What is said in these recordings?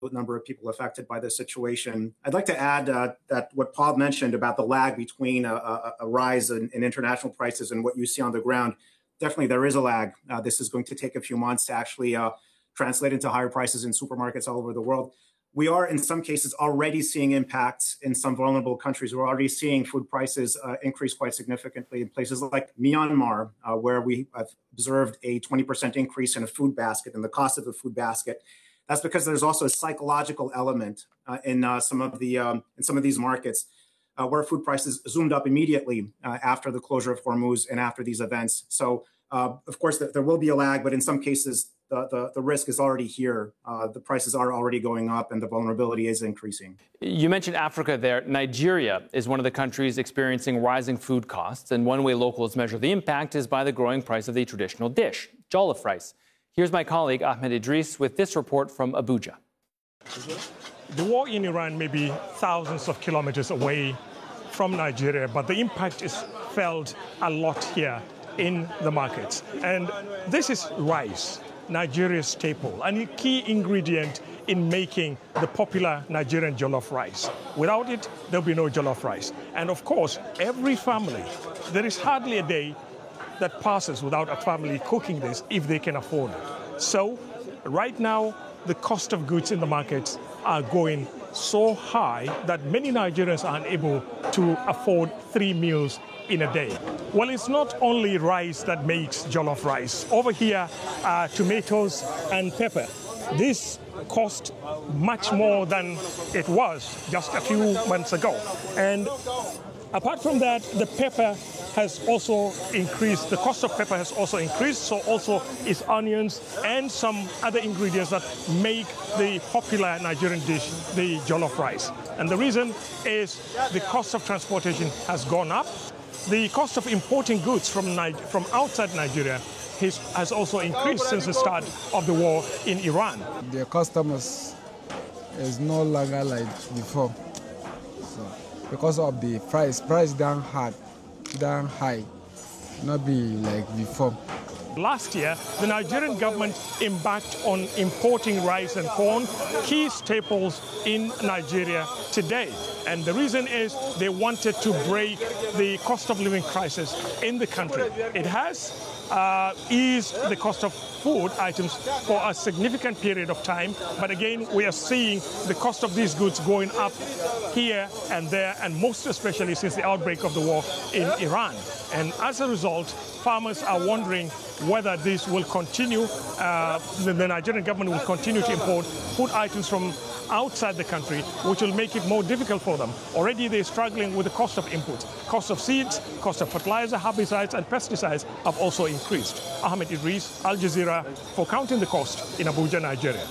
number of people affected by this situation. I'd like to add that what Paul mentioned about the lag between a rise in international prices and what you see on the ground, definitely there is a lag. This is going to take a few months to actually translate into higher prices in supermarkets all over the world. We are, in some cases, already seeing impacts in some vulnerable countries. We're already seeing food prices increase quite significantly in places like Myanmar, where we have observed a 20% increase in a food basket, in the cost of a food basket. That's because there's also a psychological element in some of these markets where food prices zoomed up immediately after the closure of Hormuz and after these events. So, of course, there will be a lag, but in some cases, the risk is already here. The prices are already going up and the vulnerability is increasing. You mentioned Africa there. Nigeria is one of the countries experiencing rising food costs. And one way locals measure the impact is by the growing price of the traditional dish, jollof rice. Here's my colleague Ahmed Idris with this report from Abuja. The war in Iran may be thousands of kilometers away from Nigeria, but the impact is felt a lot here in the markets. And this is rice, Nigeria's staple, and a key ingredient in making the popular Nigerian jollof rice. Without it, there'll be no jollof rice. And of course, every family, there is hardly a day that passes without a family cooking this if they can afford it. So right now, the cost of goods in the markets are going so high that many Nigerians are unable to afford 3 meals in a day. Well, it's not only rice that makes jollof rice. Over here are tomatoes and pepper. This cost much more than it was just a few months ago. And apart from that, the pepper has also increased. The cost of pepper has also increased, so also is onions and some other ingredients that make the popular Nigerian dish, the jollof rice. And the reason is the cost of transportation has gone up. The cost of importing goods from outside Nigeria has also increased since the start of the war in Iran. The customers is no longer like before. So, because of the price down high, not be like before. Last year, the Nigerian government embarked on importing rice and corn, key staples in Nigeria today. And the reason is they wanted to break the cost of living crisis in the country. It has eased the cost of food items for a significant period of time. But again, we are seeing the cost of these goods going up here and there, and most especially since the outbreak of the war in Iran. And as a result, farmers are wondering whether this will continue. The Nigerian government will continue to import food items from outside the country, which will make it more difficult for them. Already they're struggling with the cost of inputs. Cost of seeds, cost of fertilizer, herbicides, and pesticides have also increased. Ahmed Idris, Al Jazeera, for Counting the Cost in Abuja, Nigeria.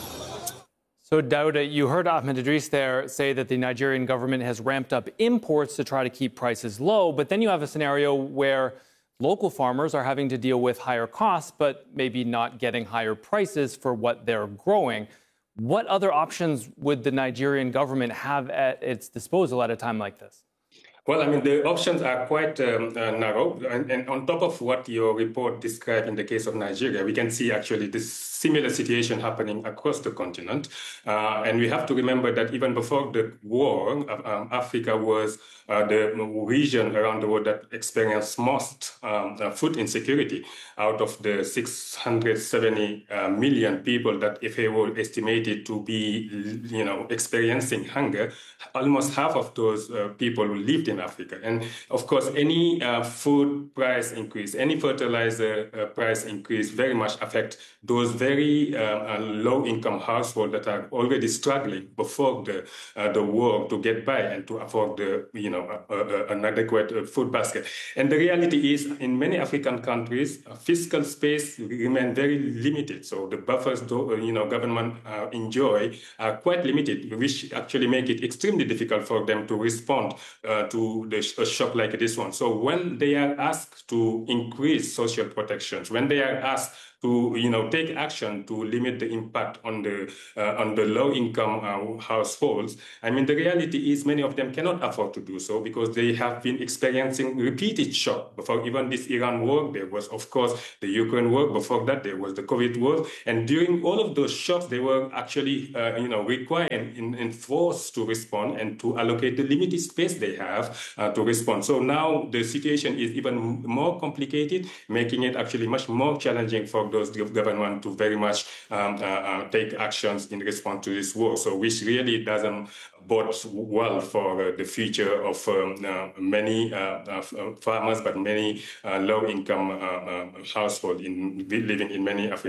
So, Dauda, you heard Ahmed Idris there say that the Nigerian government has ramped up imports to try to keep prices low, but then you have a scenario where local farmers are having to deal with higher costs, but maybe not getting higher prices for what they're growing. What other options would the Nigerian government have at its disposal at a time like this? Well, I mean, the options are quite narrow. And on top of what your report described in the case of Nigeria, we can see actually this similar situation happening across the continent. And we have to remember that even before the war, Africa was the region around the world that experienced most food insecurity. Out of the 670 million people that FAO estimated to be, experiencing hunger, almost half of those people lived in Africa. And of course, any food price increase, any fertilizer price increase very much affect those very low-income households that are already struggling before the war to get by and to afford an adequate food basket. And the reality is, in many African countries, fiscal space remain very limited. So the buffers, government enjoy are quite limited, which actually make it extremely difficult for them to respond to a shock like this one. So when they are asked to increase social protections, when they are asked to take action to limit the impact on the low-income households. I mean, the reality is many of them cannot afford to do so because they have been experiencing repeated shock. Before even this Iran war, there was, of course, the Ukraine war. Before that, there was the COVID war. And during all of those shocks, they were actually, required and forced to respond and to allocate the limited space they have to respond. So now the situation is even more complicated, making it actually much more challenging for those governments to very much take actions in response to this war. So which really doesn't bode well for the future of many farmers, but many low-income households living in many African